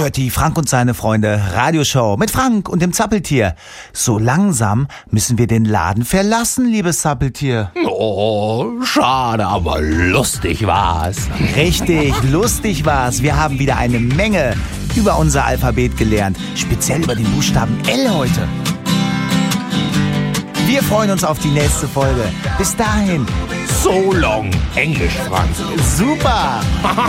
hört die Frank und seine Freunde Radioshow mit Frank und dem Zappeltier. So langsam müssen wir den Laden verlassen, liebes Zappeltier. Oh, schade, aber lustig war's. Richtig, lustig war's. Wir haben wieder eine Menge über unser Alphabet gelernt. Speziell über den Buchstaben L heute. Wir freuen uns auf die nächste Folge. Bis dahin. So long, Englisch, Frank. Super.